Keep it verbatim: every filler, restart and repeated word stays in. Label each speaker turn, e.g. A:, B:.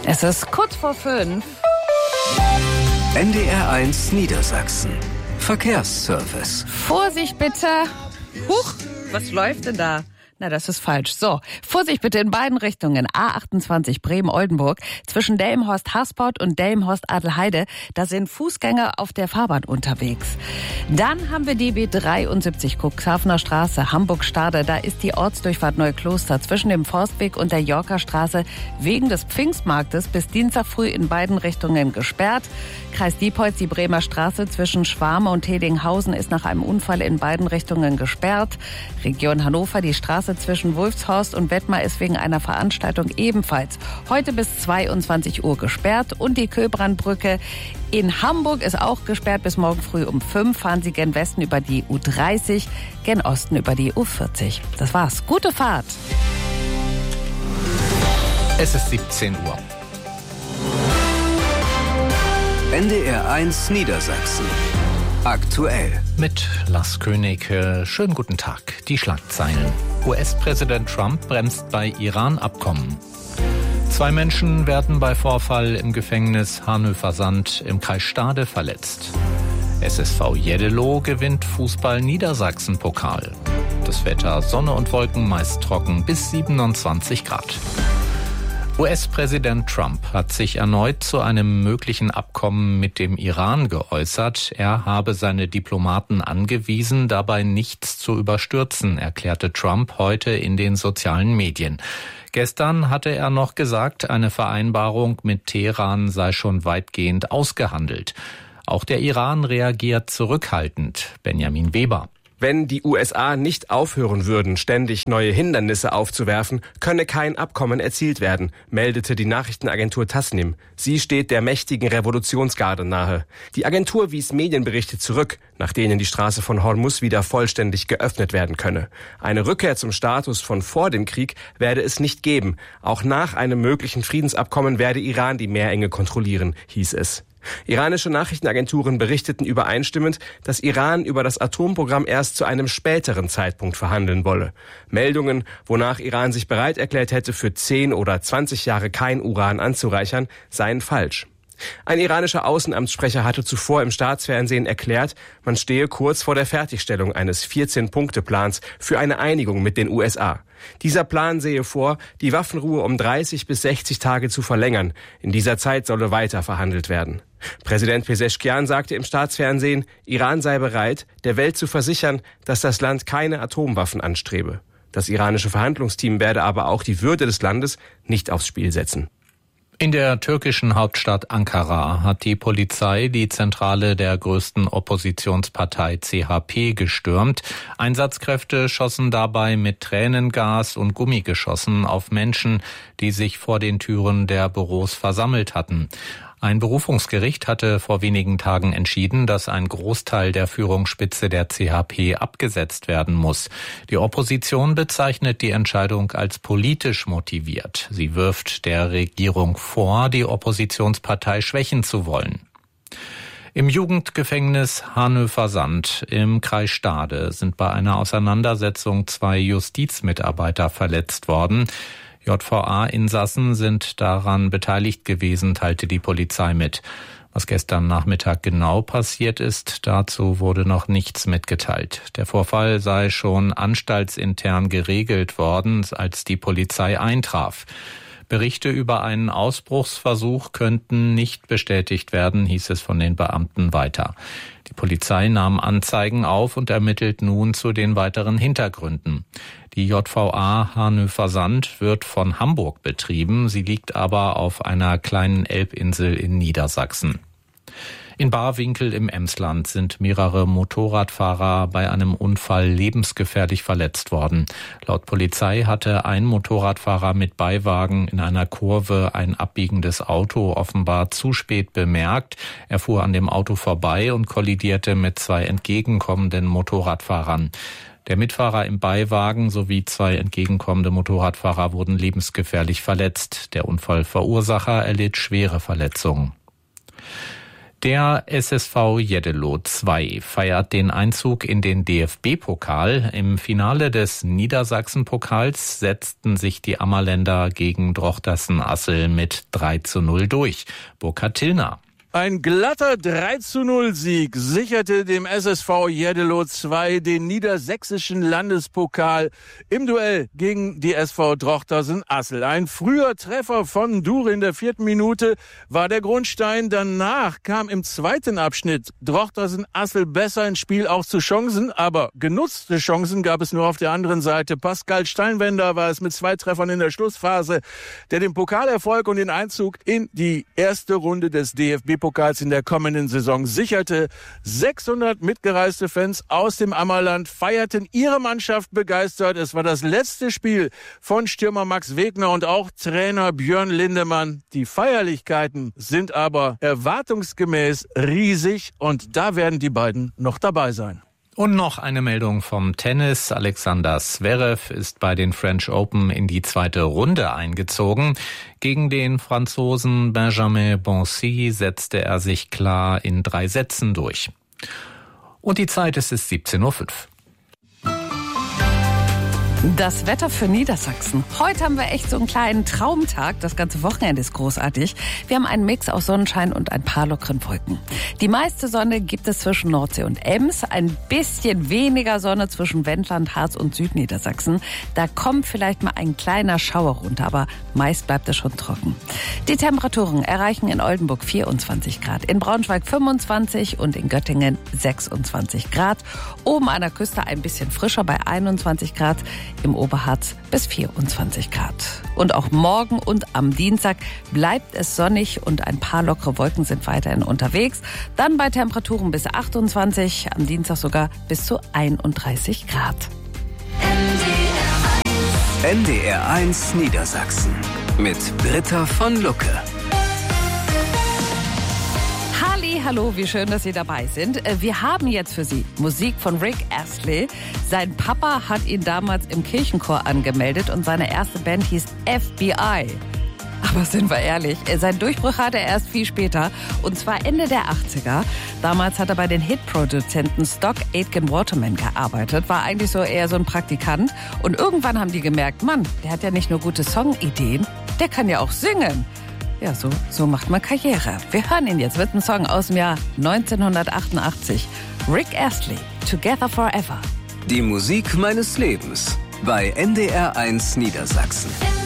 A: Es ist kurz vor fünf.
B: N D R eins Niedersachsen. Verkehrsservice.
A: Vorsicht bitte. Huch, was läuft denn da? Na, das ist falsch. So, Vorsicht bitte in beiden Richtungen. A achtundzwanzig Bremen-Oldenburg. Zwischen Delmenhorst-Hasport und Delmenhorst-Adelheide. Da sind Fußgänger auf der Fahrbahn unterwegs. Dann haben wir die B dreiundsiebzig Cuxhavener Straße, Hamburg-Stade. Da ist die Ortsdurchfahrt Neukloster zwischen dem Forstweg und der Yorker Straße wegen des Pfingstmarktes bis Dienstag früh in beiden Richtungen gesperrt. Kreis Diepholz, die Bremer Straße zwischen Schwarme und Hedinghausen ist nach einem Unfall in beiden Richtungen gesperrt. Region Hannover, die Straße zwischen Wulfshorst und Wettmar ist wegen einer Veranstaltung ebenfalls heute bis zweiundzwanzig Uhr gesperrt. Und die Köbrandbrücke in Hamburg ist auch gesperrt bis morgen früh um fünf. Fahren Sie gen Westen über die U dreißig, gen Osten über die U vierzig. Das war's. Gute Fahrt.
C: Es ist siebzehn Uhr.
B: N D R eins Niedersachsen. Aktuell.
C: Mit Lars König. Schönen guten Tag. Die Schlagzeilen. U S-Präsident Trump bremst bei Iran-Abkommen. Zwei Menschen werden bei Vorfall im Gefängnis Hanöver-Sand im Kreis Stade verletzt. S S V Jeddelo gewinnt Fußball-Niedersachsen-Pokal. Das Wetter: Sonne und Wolken, meist trocken bis siebenundzwanzig Grad. U S-Präsident Trump hat sich erneut zu einem möglichen Abkommen mit dem Iran geäußert. Er habe seine Diplomaten angewiesen, dabei nichts zu überstürzen, erklärte Trump heute in den sozialen Medien. Gestern hatte er noch gesagt, eine Vereinbarung mit Teheran sei schon weitgehend ausgehandelt. Auch der Iran reagiert zurückhaltend. Benjamin Weber.
D: Wenn die U S A nicht aufhören würden, ständig neue Hindernisse aufzuwerfen, könne kein Abkommen erzielt werden, meldete die Nachrichtenagentur Tasnim. Sie steht der mächtigen Revolutionsgarde nahe. Die Agentur wies Medienberichte zurück, nach denen die Straße von Hormuz wieder vollständig geöffnet werden könne. Eine Rückkehr zum Status von vor dem Krieg werde es nicht geben. Auch nach einem möglichen Friedensabkommen werde Iran die Meerenge kontrollieren, hieß es. Iranische Nachrichtenagenturen berichteten übereinstimmend, dass Iran über das Atomprogramm erst zu einem späteren Zeitpunkt verhandeln wolle. Meldungen, wonach Iran sich bereit erklärt hätte, für zehn oder zwanzig Jahre kein Uran anzureichern, seien falsch. Ein iranischer Außenamtssprecher hatte zuvor im Staatsfernsehen erklärt, man stehe kurz vor der Fertigstellung eines vierzehn-Punkte-Plans für eine Einigung mit den U S A. Dieser Plan sehe vor, die Waffenruhe um dreißig bis sechzig Tage zu verlängern. In dieser Zeit solle weiter verhandelt werden. Präsident Pezeshkian sagte im Staatsfernsehen, Iran sei bereit, der Welt zu versichern, dass das Land keine Atomwaffen anstrebe. Das iranische Verhandlungsteam werde aber auch die Würde des Landes nicht aufs Spiel setzen.
C: In der türkischen Hauptstadt Ankara hat die Polizei die Zentrale der größten Oppositionspartei C H P gestürmt. Einsatzkräfte schossen dabei mit Tränengas und Gummigeschossen auf Menschen, die sich vor den Türen der Büros versammelt hatten. Ein Berufungsgericht hatte vor wenigen Tagen entschieden, dass ein Großteil der Führungsspitze der C H P abgesetzt werden muss. Die Opposition bezeichnet die Entscheidung als politisch motiviert. Sie wirft der Regierung vor, die Oppositionspartei schwächen zu wollen. Im Jugendgefängnis Hanöver-Sand im Kreis Stade sind bei einer Auseinandersetzung zwei Justizmitarbeiter verletzt worden. J V A-Insassen sind daran beteiligt gewesen, teilte die Polizei mit. Was gestern Nachmittag genau passiert ist, dazu wurde noch nichts mitgeteilt. Der Vorfall sei schon anstaltsintern geregelt worden, als die Polizei eintraf. Berichte über einen Ausbruchsversuch könnten nicht bestätigt werden, hieß es von den Beamten weiter. Die Polizei nahm Anzeigen auf und ermittelt nun zu den weiteren Hintergründen. Die J V A Hanöver-Sand wird von Hamburg betrieben, sie liegt aber auf einer kleinen Elbinsel in Niedersachsen. In Barwinkel im Emsland sind mehrere Motorradfahrer bei einem Unfall lebensgefährlich verletzt worden. Laut Polizei hatte ein Motorradfahrer mit Beiwagen in einer Kurve ein abbiegendes Auto offenbar zu spät bemerkt. Er fuhr an dem Auto vorbei und kollidierte mit zwei entgegenkommenden Motorradfahrern. Der Mitfahrer im Beiwagen sowie zwei entgegenkommende Motorradfahrer wurden lebensgefährlich verletzt. Der Unfallverursacher erlitt schwere Verletzungen. Der S S V Jeddelo zwei feiert den Einzug in den D F B-Pokal. Im Finale des Niedersachsen-Pokals setzten sich die Ammerländer gegen Drochtersen-Assel mit drei zu null durch. Burkhard Tillner.
E: Ein glatter drei zu null Sieg sicherte dem S S V Jeddelo zwei den niedersächsischen Landespokal im Duell gegen die S V Drochtersen-Assel. Ein früher Treffer von Dure in der vierten Minute war der Grundstein. Danach kam im zweiten Abschnitt Drochtersen-Assel besser ins Spiel, auch zu Chancen. Aber genutzte Chancen gab es nur auf der anderen Seite. Pascal Steinwender war es mit zwei Treffern in der Schlussphase, der den Pokalerfolg und den Einzug in die erste Runde des D F B-Pokals Pokals in der kommenden Saison sicherte. sechshundert mitgereiste Fans aus dem Ammerland feierten ihre Mannschaft begeistert. Es war das letzte Spiel von Stürmer Max Wegner und auch Trainer Björn Lindemann. Die Feierlichkeiten sind aber erwartungsgemäß riesig und da werden die beiden noch dabei sein.
C: Und noch eine Meldung vom Tennis. Alexander Zverev ist bei den French Open in die zweite Runde eingezogen. Gegen den Franzosen Benjamin Bonzi setzte er sich klar in drei Sätzen durch. Und die Zeit ist es siebzehn Uhr fünf.
A: Das Wetter für Niedersachsen. Heute haben wir echt so einen kleinen Traumtag. Das ganze Wochenende ist großartig. Wir haben einen Mix aus Sonnenschein und ein paar lockeren Wolken. Die meiste Sonne gibt es zwischen Nordsee und Ems. Ein bisschen weniger Sonne zwischen Wendland, Harz und Südniedersachsen. Da kommt vielleicht mal ein kleiner Schauer runter, aber meist bleibt es schon trocken. Die Temperaturen erreichen in Oldenburg vierundzwanzig Grad, in Braunschweig fünfundzwanzig und in Göttingen sechsundzwanzig Grad. Oben an der Küste ein bisschen frischer bei einundzwanzig Grad. Im Oberharz bis vierundzwanzig Grad. Und auch morgen und am Dienstag bleibt es sonnig und ein paar lockere Wolken sind weiterhin unterwegs. Dann bei Temperaturen bis achtundzwanzig, am Dienstag sogar bis zu einunddreißig Grad.
B: N D R eins Niedersachsen mit Britta von Lucke.
A: Hallo, wie schön, dass Sie dabei sind. Wir haben jetzt für Sie Musik von Rick Astley. Sein Papa hat ihn damals im Kirchenchor angemeldet und seine erste Band hieß F B I. Aber sind wir ehrlich, sein Durchbruch hatte er erst viel später, und zwar Ende der achtziger. Damals hat er bei den Hitproduzenten Stock Aitken Waterman gearbeitet, war eigentlich so eher so ein Praktikant. Und irgendwann haben die gemerkt, Mann, der hat ja nicht nur gute Songideen, der kann ja auch singen. Ja, so, so macht man Karriere. Wir hören ihn jetzt mit einem Song aus dem Jahr neunzehnhundertachtundachtzig. Rick Astley, Together Forever.
B: Die Musik meines Lebens bei N D R eins Niedersachsen.